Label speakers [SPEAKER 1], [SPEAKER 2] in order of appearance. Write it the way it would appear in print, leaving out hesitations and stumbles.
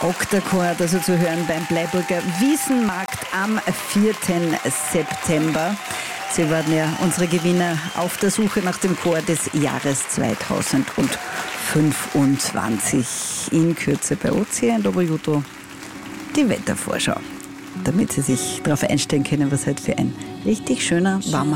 [SPEAKER 1] Oktacord, also zu hören beim Bleiburger Wiesenmarkt am 4. September. Sie waren ja unsere Gewinner auf der Suche nach dem Chor des Jahres 2025. In Kürze bei OC und Oberjuto die Wettervorschau, damit Sie sich darauf einstellen können, was heute für ein richtig schöner, warmer